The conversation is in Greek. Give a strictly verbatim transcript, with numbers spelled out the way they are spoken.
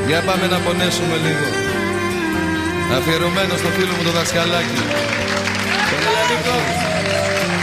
Για πάμε να πονέσουμε λίγο. Αφιερωμένο στο φίλο μου το δασκαλάκι. Τον Ελληνικό.